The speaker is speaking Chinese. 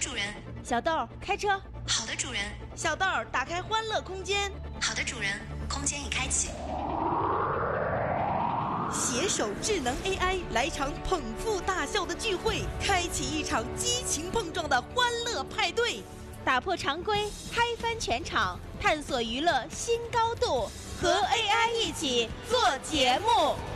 主人。 小豆，开车。 好的，主人。 小豆，打开欢乐空间。 好的，主人。空间已开启。 携手智能 AI 来场捧腹大笑的聚会，开启一场激情碰撞的欢乐派对，打破常规，嗨翻全场，探索娱乐新高度，和 AI 一起做节目。